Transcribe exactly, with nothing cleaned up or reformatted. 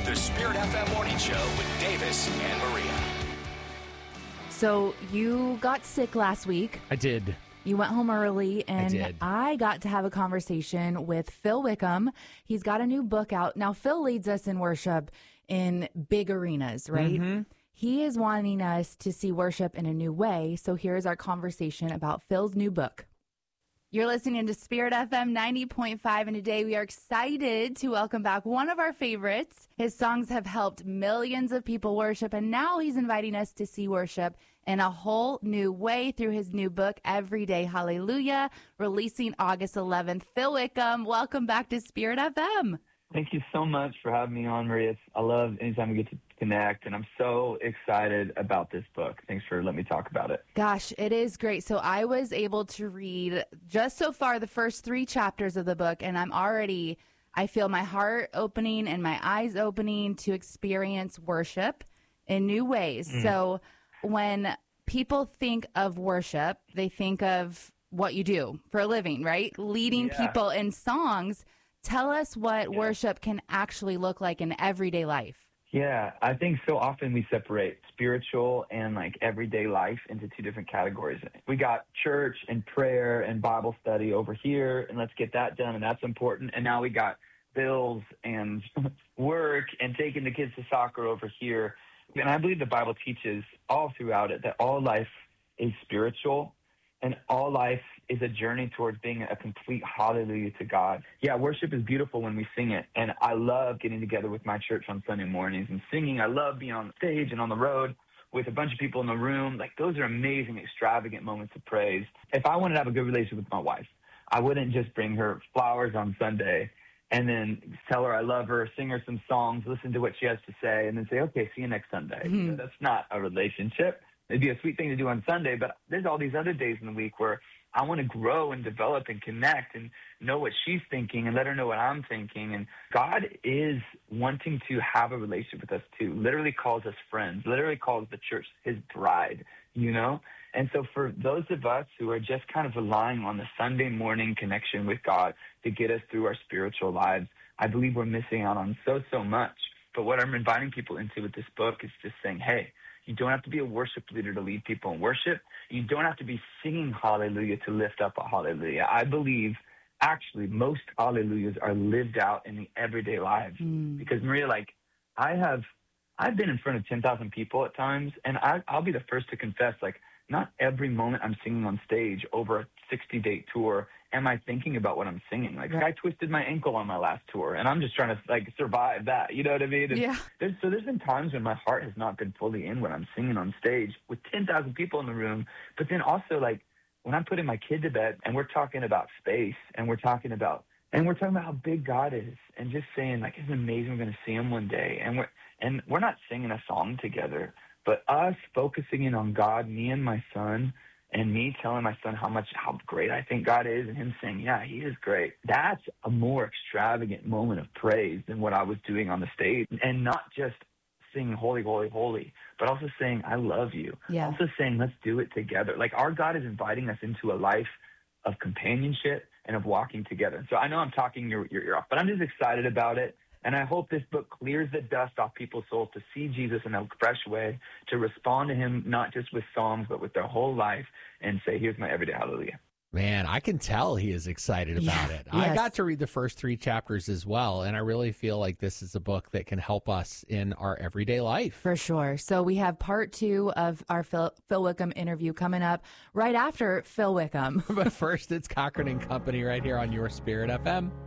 The Spirit F M Morning Show with Davis and Maria. So you got sick last week. I did. You went home early, and I did. I got to have a conversation with Phil Wickham. He's got a new book out. Now, Phil leads us in worship in big arenas, right? Mm-hmm. He is wanting us to see worship in a new way. So here's our conversation about Phil's new book. You're listening to Spirit F M ninety point five, and today we are excited to welcome back one of our favorites. His songs have helped millions of people worship, and now he's inviting us to see worship in a whole new way through his new book, Everyday Hallelujah, releasing August eleventh. Phil Wickham, welcome back to Spirit F M. Thank you so much for having me on, Maria. I love anytime we get to connect, and I'm so excited about this book. Thanks for letting me talk about it. Gosh, it is great. So I was able to read just so far the first three chapters of the book, and I'm already, I feel my heart opening and my eyes opening to experience worship in new ways. Mm. So when people think of worship, they think of what you do for a living, right? Leading yeah. people in songs. Tell us what yeah. worship can actually look like in everyday life. Yeah, I think so often we separate spiritual and like everyday life into two different categories. We got church and prayer and Bible study over here, and let's get that done, and that's important. And now we got bills and work and taking the kids to soccer over here. And I believe the Bible teaches all throughout it that all life is spiritual, and all life is a journey towards being a complete hallelujah to God. Yeah, worship is beautiful when we sing it, and I love getting together with my church on Sunday mornings and singing. I love being on stage and on the road with a bunch of people in the room. Like, those are amazing, extravagant moments of praise. If I wanted to have a good relationship with my wife, I wouldn't just bring her flowers on Sunday and then tell her I love her, sing her some songs, listen to what she has to say, and then say, okay, see you next Sunday. Mm-hmm. You know, that's not a relationship. It'd be a sweet thing to do on Sunday, but there's all these other days in the week where I want to grow and develop and connect and know what she's thinking and let her know what I'm thinking. And God is wanting to have a relationship with us too. Literally calls us friends, literally calls the church his bride, you know? And so for those of us who are just kind of relying on the Sunday morning connection with God to get us through our spiritual lives, I believe we're missing out on so, so much. But what I'm inviting people into with this book is just saying, hey, you don't have to be a worship leader to lead people in worship. You don't have to be singing hallelujah to lift up a hallelujah. I believe, actually, most hallelujahs are lived out in the everyday lives. Mm. Because, Maria, like, I have, I've been in front of ten thousand people at times, and I, I'll be the first to confess, like, not every moment I'm singing on stage over a sixty-day tour am I thinking about what I'm singing. Like, I twisted my ankle on my last tour, and I'm just trying to, like, survive that. You know what I mean? And yeah. There's, so there's been times when my heart has not been fully in when I'm singing on stage with ten thousand people in the room. But then also, like, when I'm putting my kid to bed and we're talking about space and we're talking about and we're talking about how big God is and just saying, like, isn't it amazing we're going to see him one day? And we're, and we're not singing a song together, but us focusing in on God, me and my son, and me telling my son how much, how great I think God is, and him saying, yeah, he is great. That's a more extravagant moment of praise than what I was doing on the stage. And not just singing holy, holy, holy, but also saying, I love you. Yeah. Also saying, let's do it together. Like, our God is inviting us into a life of companionship and of walking together. So I know I'm talking your, your ear off, but I'm just excited about it. And I hope this book clears the dust off people's souls to see Jesus in a fresh way, to respond to him not just with songs, but with their whole life, and say, here's my everyday hallelujah. Man, I can tell he is excited about yeah, it. yes. I got to read the first three chapters as well, and I really feel like this is a book that can help us in our everyday life. For sure. So we have part two of our Phil, Phil Wickham interview coming up right after Phil Wickham. But first, it's Cochran and Company right here on Your Spirit F M.